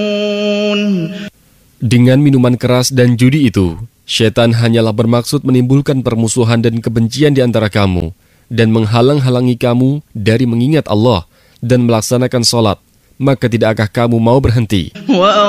Dengan minuman keras dan judi itu, setan hanyalah bermaksud menimbulkan permusuhan dan kebencian di antara kamu dan menghalang-halangi kamu dari mengingat Allah dan melaksanakan sholat. Maka tidakkah kamu mau berhenti?